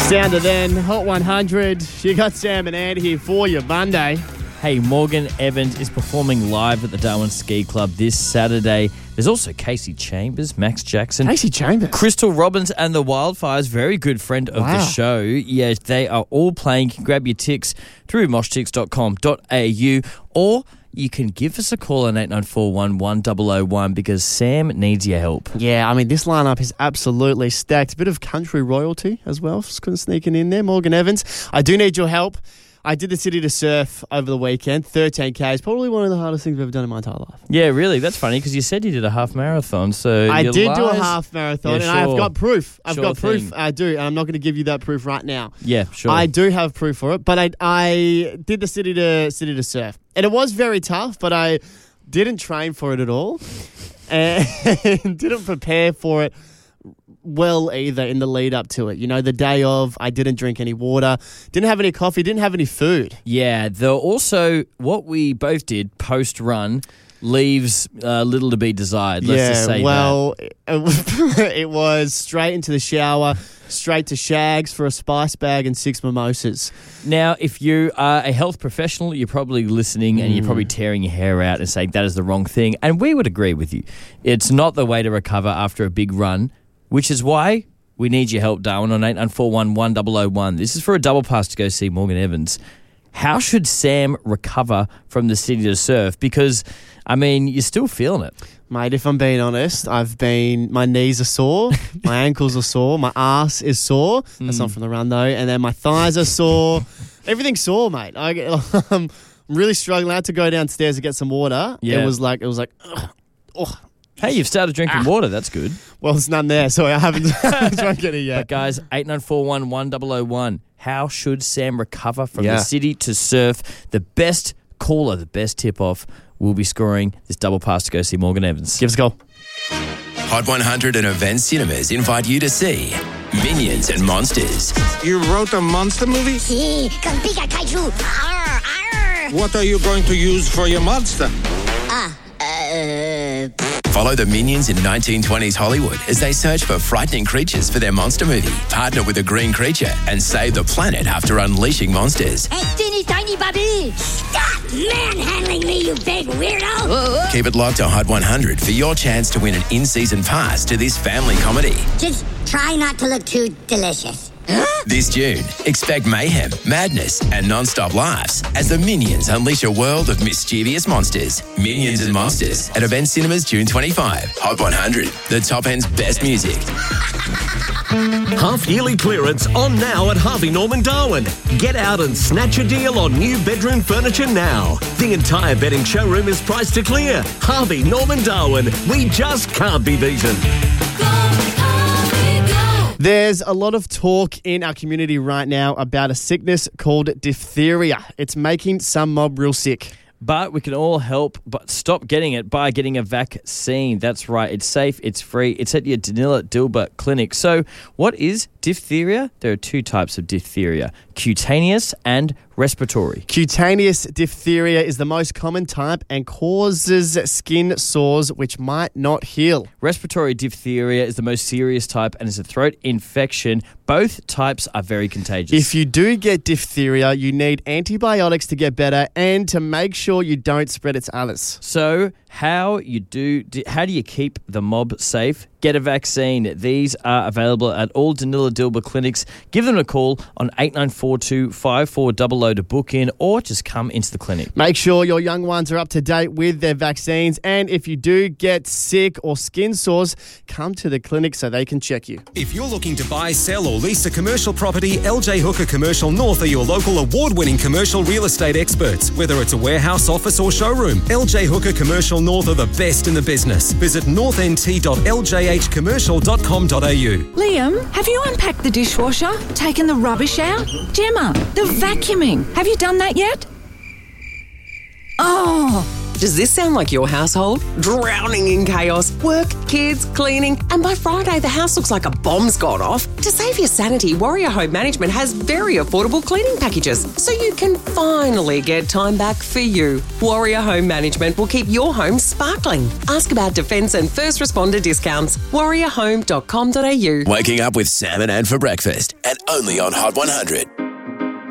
Sounder then, Hot 100. You got Sam and Andy here for you Monday. Hey, Morgan Evans is performing live at the Darwin Ski Club this Saturday. There's also Casey Chambers, Max Jackson. Casey Chambers. Crystal Robbins and the Wildfires, very good friend of the show. Yes, they are all playing. You can grab your ticks through moshtix.com.au or you can give us a call on 89411001 because Sam needs your help. Yeah, I mean, this lineup is absolutely stacked. A bit of country royalty as well, sneaking in there. Morgan Evans, I do need your help. I did the City to Surf over the weekend, 13K. It's probably one of the hardest things I've ever done in my entire life. Yeah, really? That's funny because you said you did a half marathon. So I did do a half marathon, and I've got proof. I've got proof. Thing. I do, and I'm not going to give you that proof right now. Yeah, sure. I do have proof for it, but I did the City to Surf, and it was very tough, but I didn't train for it at all, and didn't prepare for it well either in the lead up to it. You know, the day of, I didn't drink any water, didn't have any coffee, didn't have any food. Yeah, though also what we both did post-run leaves little to be desired. Let's just say that. It was straight into the shower, straight to Shags for a spice bag and 6 mimosas. Now, if you are a health professional, you're probably listening and you're probably tearing your hair out and saying that is the wrong thing. And we would agree with you. It's not the way to recover after a big run, which is why we need your help, Darwin, on 89411001. This is for a double pass to go see Morgan Evans. How should Sam recover from the City to Surf? Because, I mean, you're still feeling it. Mate, if I'm being honest, my knees are sore, my ankles are sore, my ass is sore. That's not from the run, though. And then my thighs are sore. Everything's sore, mate. I'm really struggling. I had to go downstairs to get some water. Yeah. It was like, ugh. Hey, you've started drinking water. That's good. Well, it's none there, so I haven't drunk any yet. But guys, 89411001. How should Sam recover from the City to Surf? The best caller, the best tip-off will be scoring this double pass to go see Morgan Evans. Give us a call. Hot 100 and Events Cinemas invite you to see Minions and Monsters. You wrote a monster movie? Sí, con pica kaiju. Arr, arr. What are you going to use for your monster? Follow the Minions in 1920s Hollywood as they search for frightening creatures for their monster movie. Partner with a green creature and save the planet after unleashing monsters. Hey, teeny tiny Bobby! Stop manhandling me, you big weirdo! Keep it locked to Hot 100 for your chance to win an in-season pass to this family comedy. Just try not to look too delicious. This June, expect mayhem, madness, and non-stop laughs as the Minions unleash a world of mischievous monsters. Minions and Monsters at Event Cinemas June 25. Hot 100, the top end's best music. Half-yearly clearance on now at Harvey Norman Darwin. Get out and snatch a deal on new bedroom furniture now. The entire bedding showroom is priced to clear. Harvey Norman Darwin. We just can't be beaten. There's a lot of talk in our community right now about a sickness called diphtheria. It's making some mob real sick. But we can all help but stop getting it by getting a vaccine. That's right. It's safe. It's free. It's at your Danila Dilbert clinic. So what is diphtheria? There are two types of diphtheria, cutaneous and respiratory. Cutaneous diphtheria is the most common type and causes skin sores which might not heal. Respiratory diphtheria is the most serious type and is a throat infection. Both types are very contagious. If you do get diphtheria, you need antibiotics to get better and to make sure you don't spread it to others. So how do you keep the mob safe? Get a vaccine. These are available at all Danila Dilbert clinics. Give them a call on 8942-5400 to book in or just come into the clinic. Make sure your young ones are up to date with their vaccines, and if you do get sick or skin sores, come to the clinic so they can check you. If you're looking to buy, sell or lease a commercial property, LJ Hooker Commercial North are your local award-winning commercial real estate experts. Whether it's a warehouse, office or showroom, LJ Hooker Commercial North are the best in the business. Visit northnt.ljhcommercial.com.au. Liam, have you unpacked the dishwasher? Taken the rubbish out? Gemma, the vacuuming. Have you done that yet? Oh, Does this sound like your household? Drowning in chaos, work, kids, cleaning, and by Friday the house looks like a bomb's gone off? To save your sanity, Warrior Home Management has very affordable cleaning packages, so you can finally get time back for you. Warrior Home Management will keep your home sparkling. Ask about defence and first responder discounts. warriorhome.com.au. Waking up with Sam and Ann for breakfast, and only on Hot 100.